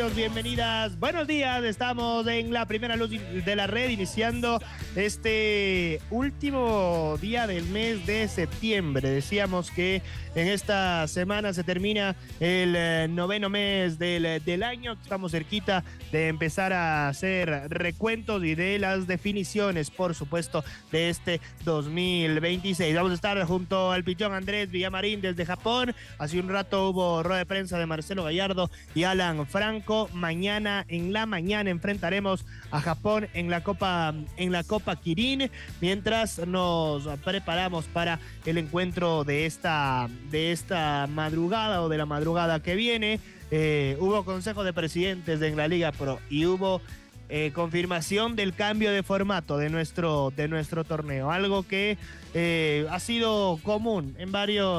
bienvenidos, bienvenidas. Buenos días, estamos en la primera luz de la red, iniciando este último día del mes de septiembre. Decíamos que en esta semana se termina el noveno mes del año. Estamos cerquita de empezar a hacer recuentos y de las definiciones, por supuesto, de este 2026. Vamos a estar junto al pichón Andrés Villamarín desde Japón. Hace un rato hubo rueda de prensa de Marcelo Gallardo y Alan Franco. Mañana en la mañana enfrentaremos a Japón en la Copa Kirin, mientras nos preparamos para el encuentro de esta madrugada o de la madrugada que viene. Hubo consejo de presidentes en la Liga Pro y hubo confirmación del cambio de formato de nuestro torneo, algo que ha sido común en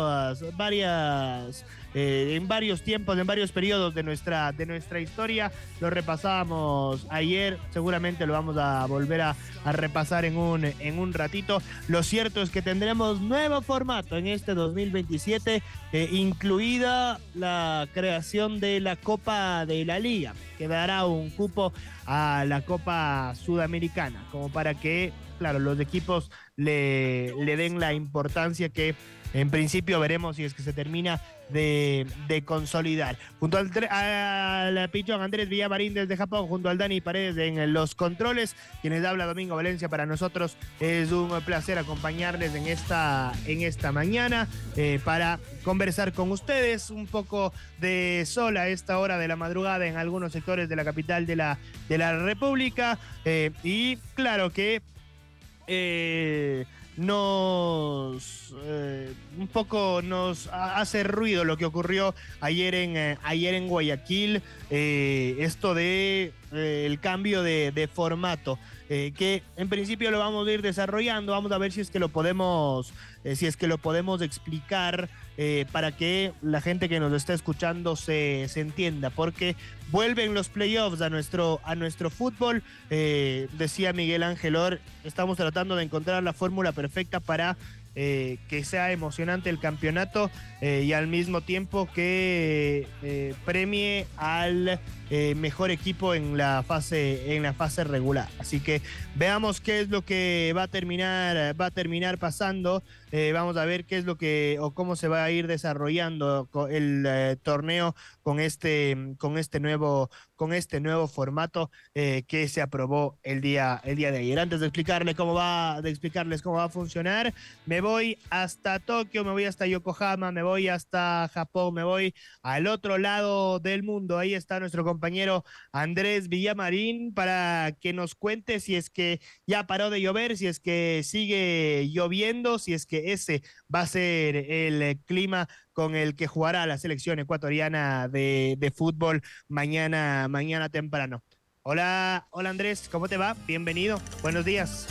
varios tiempos, en varios periodos de nuestra historia. Lo repasábamos ayer, seguramente lo vamos a volver a repasar en un ratito. Lo cierto es que tendremos nuevo formato en este 2027, incluida la creación de la Copa de la Liga, que dará un cupo a la Copa Sudamericana, como para que, claro, los equipos le den la importancia que en principio veremos si es que se termina de consolidar. Junto al pichón Andrés Villamarín desde Japón, junto al Dani Paredes en los controles, quienes habla Domingo Valencia. Para nosotros es un placer acompañarles en esta mañana para conversar con ustedes un poco de sol a esta hora de la madrugada en algunos sectores de la capital de la República, y claro que un poco nos hace ruido lo que ocurrió ayer en Guayaquil, esto de el cambio de formato, que en principio lo vamos a ir desarrollando. Vamos a ver si es que lo podemos explicar para que la gente que nos está escuchando se entienda, porque vuelven los playoffs a nuestro fútbol. Decía Miguel Ángel Or, estamos tratando de encontrar la fórmula perfecta para que sea emocionante el campeonato, y al mismo tiempo que premie al mejor equipo en la fase regular. Así que veamos qué es lo que va a terminar pasando. Vamos a ver qué es lo que o cómo se va a ir desarrollando el torneo con este nuevo formato que se aprobó el día de ayer. Antes de explicarles cómo va a funcionar, me voy hasta Tokio, me voy hasta Yokohama, me voy hasta Japón, me voy al otro lado del mundo. Ahí está nuestro compañero Andrés Villamarín para que nos cuente si es que ya paró de llover, si es que sigue lloviendo, si es que ese va a ser el clima con el que jugará la selección ecuatoriana de fútbol mañana temprano. Hola Andrés, ¿cómo te va? Bienvenido, buenos días.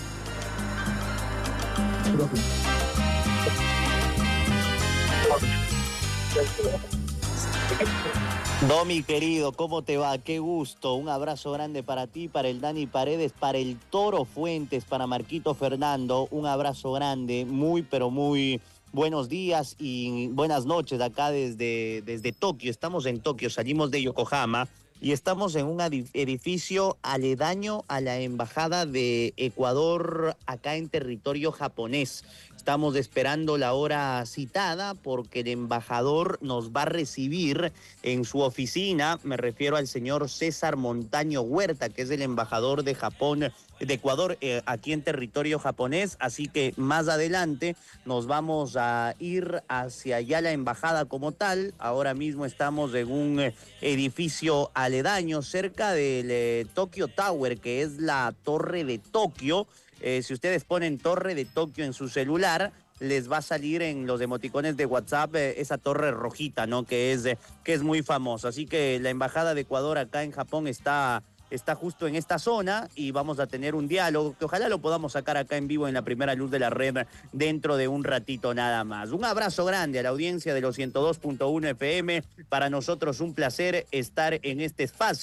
Domi, querido, ¿cómo te va? Qué gusto. Un abrazo grande para ti, para el Dani Paredes, para el Toro Fuentes, para Marquito Fernando. Un abrazo grande, muy, pero muy buenos días y buenas noches acá desde Tokio. Estamos en Tokio, salimos de Yokohama y estamos en un edificio aledaño a la Embajada de Ecuador acá en territorio japonés. Estamos esperando la hora citada porque el embajador nos va a recibir en su oficina. Me refiero al señor César Montaño Huerta, que es el embajador de Ecuador aquí en territorio japonés. Así que más adelante nos vamos a ir hacia allá la embajada como tal. Ahora mismo estamos en un edificio aledaño cerca del Tokyo Tower, que es la torre de Tokio. Si ustedes ponen Torre de Tokio en su celular, les va a salir en los emoticones de WhatsApp esa torre rojita, ¿no? Que es muy famosa. Así que la Embajada de Ecuador acá en Japón está justo en esta zona y vamos a tener un diálogo que ojalá lo podamos sacar acá en vivo en la primera luz de la red dentro de un ratito nada más. Un abrazo grande a la audiencia de los 102.1 FM. Para nosotros un placer estar en este espacio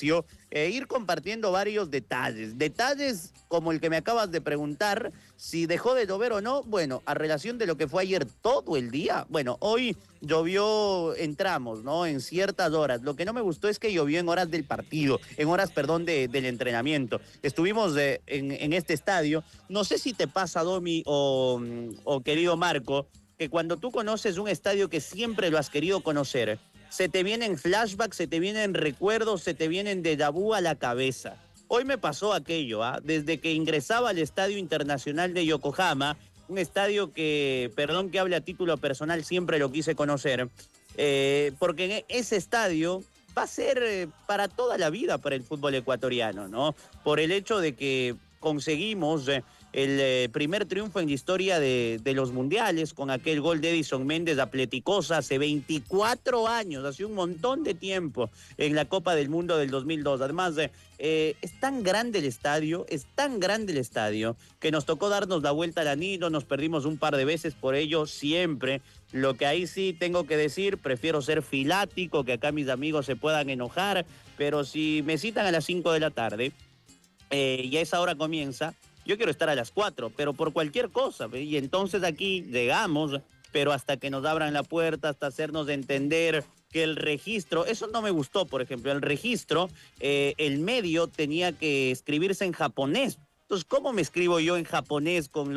ir compartiendo varios detalles como el que me acabas de preguntar, si dejó de llover o no. Bueno, a relación de lo que fue ayer todo el día, bueno, hoy llovió en tramos, ¿no? En ciertas horas. Lo que no me gustó es que llovió en horas del partido, en horas, perdón, del entrenamiento. Estuvimos en este estadio. No sé si te pasa, Domi o querido Marco, que cuando tú conoces un estadio que siempre lo has querido conocer, se te vienen flashbacks, se te vienen recuerdos, se te vienen déjà vu a la cabeza. Hoy me pasó aquello, desde que ingresaba al Estadio Internacional de Yokohama, un estadio que, perdón que hable a título personal, siempre lo quise conocer, porque ese estadio va a ser para toda la vida para el fútbol ecuatoriano, ¿no? Por el hecho de que conseguimos el primer triunfo en la historia de los mundiales con aquel gol de Edison Méndez a Pleticosa hace 24 años, hace un montón de tiempo en la Copa del Mundo del 2002. Además, es tan grande el estadio, que nos tocó darnos la vuelta al anillo, nos perdimos un par de veces por ello siempre. Lo que ahí sí tengo que decir, prefiero ser filático, que acá mis amigos se puedan enojar, pero si me citan a las 5 de la tarde y a esa hora comienza, yo quiero estar a las 4, pero por cualquier cosa. Y entonces aquí llegamos, pero hasta que nos abran la puerta, hasta hacernos entender que el registro, eso no me gustó, por ejemplo, el registro, el medio tenía que escribirse en japonés. Entonces, ¿cómo me escribo yo en japonés con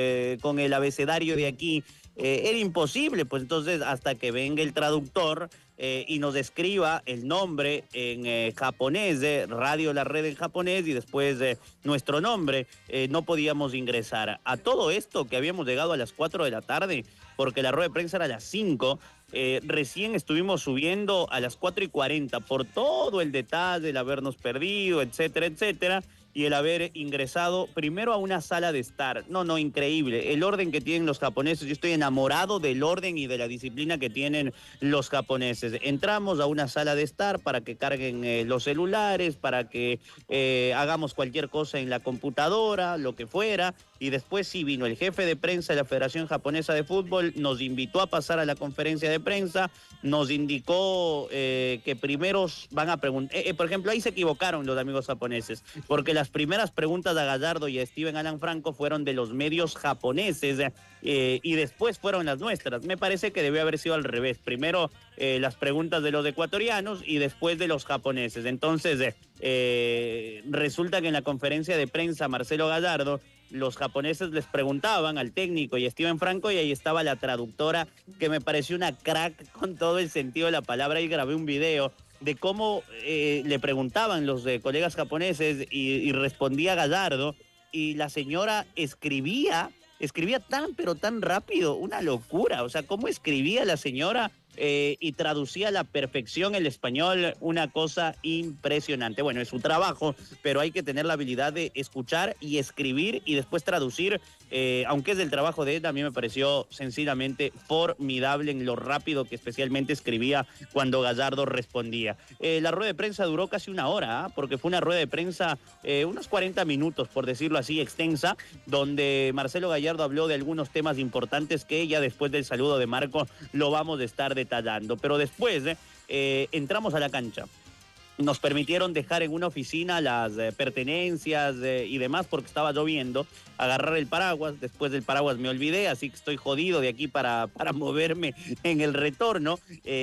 el abecedario de aquí? Era imposible, pues entonces hasta que venga el traductor y nos escriba el nombre en japonés, Radio La Red en japonés y después nuestro nombre, no podíamos ingresar. A todo esto que habíamos llegado a las 4 de la tarde, porque la rueda de prensa era a las 5, recién estuvimos subiendo a las 4:40 por todo el detalle, el habernos perdido, etcétera, etcétera, y el haber ingresado primero a una sala de estar. No, increíble. El orden que tienen los japoneses, yo estoy enamorado del orden y de la disciplina que tienen los japoneses. Entramos a una sala de estar para que carguen los celulares, para que hagamos cualquier cosa en la computadora, lo que fuera, y después sí vino el jefe de prensa de la Federación Japonesa de Fútbol, nos invitó a pasar a la conferencia de prensa, nos indicó que primero van a preguntar, por ejemplo, ahí se equivocaron los amigos japoneses, porque las primeras preguntas a Gallardo y a Steven Alan Franco fueron de los medios japoneses y después fueron las nuestras. Me parece que debió haber sido al revés. Primero las preguntas de los ecuatorianos y después de los japoneses. Entonces resulta que en la conferencia de prensa Marcelo Gallardo, los japoneses les preguntaban al técnico y a Steven Franco y ahí estaba la traductora que me pareció una crack con todo el sentido de la palabra y grabé un video de cómo le preguntaban los colegas japoneses y respondía Gallardo y la señora escribía tan pero tan rápido, una locura, o sea, cómo escribía la señora y traducía a la perfección el español, una cosa impresionante. Bueno, es su trabajo, pero hay que tener la habilidad de escuchar y escribir y después traducir, aunque es del trabajo de él, a mí me pareció sencillamente formidable en lo rápido que especialmente escribía cuando Gallardo respondía. La rueda de prensa duró casi una hora, porque fue una rueda de prensa unos 40 minutos, por decirlo así, extensa, donde Marcelo Gallardo habló de algunos temas importantes que ya después del saludo de Marco lo vamos a estar detallando. Pero después entramos a la cancha. Nos permitieron dejar en una oficina las pertenencias y demás porque estaba lloviendo, agarrar el paraguas, después del paraguas me olvidé, así que estoy jodido de aquí para moverme en el retorno,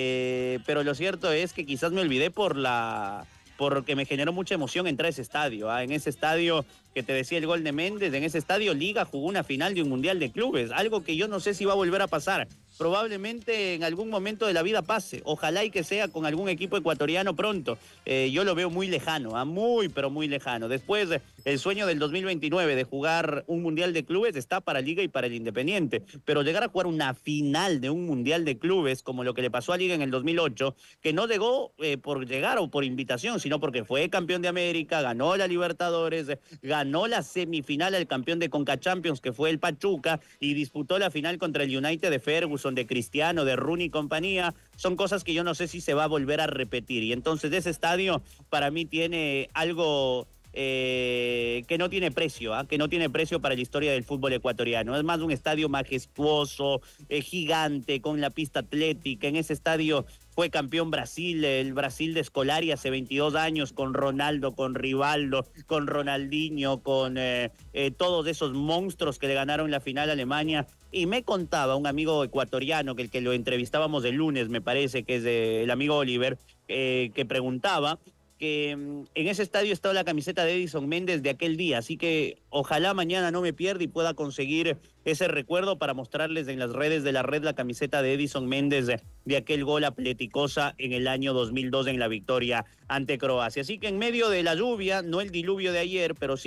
pero lo cierto es que quizás me olvidé porque me generó mucha emoción entrar a ese estadio, en ese estadio que te decía el gol de Méndez, en ese estadio Liga jugó una final de un Mundial de Clubes, algo que yo no sé si va a volver a pasar. Probablemente en algún momento de la vida pase, ojalá y que sea con algún equipo ecuatoriano pronto. Yo lo veo muy lejano, muy pero muy lejano. Después el sueño del 2029 de jugar un Mundial de Clubes está para Liga y para el Independiente, pero llegar a jugar una final de un Mundial de Clubes como lo que le pasó a Liga en el 2008, que no llegó por llegar o por invitación, sino porque fue campeón de América, ganó la Libertadores, ganó la semifinal al campeón de Conca Champions que fue el Pachuca y disputó la final contra el United de Ferguson, de Cristiano, de Rooney y compañía. Son cosas que yo no sé si se va a volver a repetir y entonces ese estadio para mí tiene algo que no tiene precio, que no tiene precio para la historia del fútbol ecuatoriano. Es más un estadio majestuoso, gigante, con la pista atlética. En ese estadio fue campeón Brasil, el Brasil de Scolari hace 22 años, con Ronaldo, con Rivaldo, con Ronaldinho, con todos esos monstruos que le ganaron la final a Alemania. Y me contaba un amigo ecuatoriano, que lo entrevistábamos el lunes, me parece, que es el amigo Oliver, que preguntaba que en ese estadio estaba la camiseta de Edison Méndez de aquel día, así que ojalá mañana no me pierda y pueda conseguir ese recuerdo para mostrarles en las redes de la red la camiseta de Edison Méndez de aquel gol a Pleticosa en el año 2002 en la victoria ante Croacia. Así que en medio de la lluvia, no el diluvio de ayer, pero sí